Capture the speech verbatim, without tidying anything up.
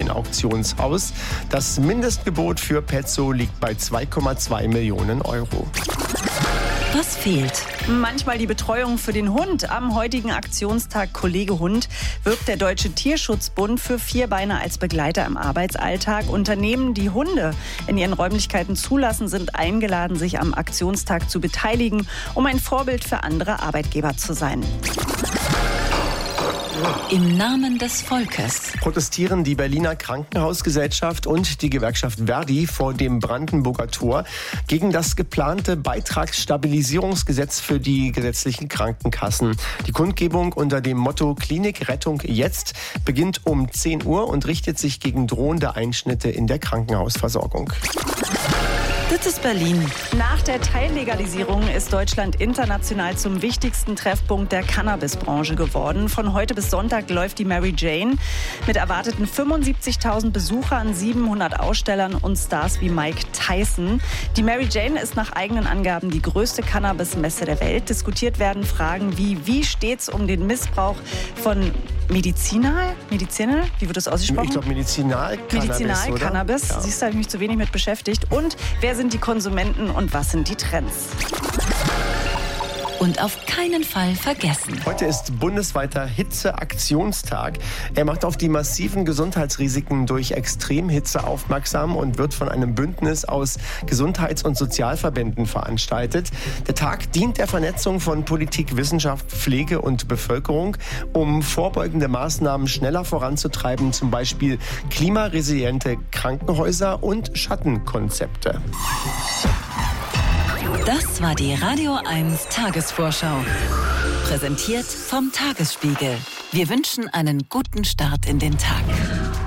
Berlin Auktionshaus. Das Mindestgebot für Petzo liegt bei zwei Komma zwei Millionen Euro. Was fehlt? Manchmal die Betreuung für den Hund. Am heutigen Aktionstag Kollege Hund wirbt der Deutsche Tierschutzbund für Vierbeiner als Begleiter im Arbeitsalltag. Unternehmen, die Hunde in ihren Räumlichkeiten zulassen, sind eingeladen, sich am Aktionstag zu beteiligen, um ein Vorbild für andere Arbeitgeber zu sein. Im Namen des Volkes Protestieren die Berliner Krankenhausgesellschaft und die Gewerkschaft Verdi vor dem Brandenburger Tor gegen das geplante Beitragsstabilisierungsgesetz für die gesetzlichen Krankenkassen. Die Kundgebung unter dem Motto Klinikrettung jetzt beginnt um zehn Uhr und richtet sich gegen drohende Einschnitte in der Krankenhausversorgung. Das ist Berlin. Nach der Teillegalisierung ist Deutschland international zum wichtigsten Treffpunkt der Cannabisbranche geworden. Von heute bis Sonntag läuft die Mary Jane mit erwarteten fünfundsiebzigtausend Besuchern, siebenhundert Ausstellern und Stars wie Mike Tyson. Die Mary Jane ist nach eigenen Angaben die größte Cannabismesse der Welt. Diskutiert werden Fragen wie, wie steht's um den Missbrauch von Medizinal? Medizinal? Wie wird das ausgesprochen? Ich glaube Medizinal-Cannabis, Medizinal-Cannabis. Ja. Siehst du, da habe ich mich zu wenig mit beschäftigt. Und wer sind die Konsumenten und was sind die Trends? Und auf keinen Fall vergessen. Heute ist bundesweiter Hitzeaktionstag. Er macht auf die massiven Gesundheitsrisiken durch Extremhitze aufmerksam und wird von einem Bündnis aus Gesundheits- und Sozialverbänden veranstaltet. Der Tag dient der Vernetzung von Politik, Wissenschaft, Pflege und Bevölkerung, um vorbeugende Maßnahmen schneller voranzutreiben, zum Beispiel klimaresiliente Krankenhäuser und Schattenkonzepte. Das war die Radio eins Tagesvorschau. Präsentiert vom Tagesspiegel. Wir wünschen einen guten Start in den Tag.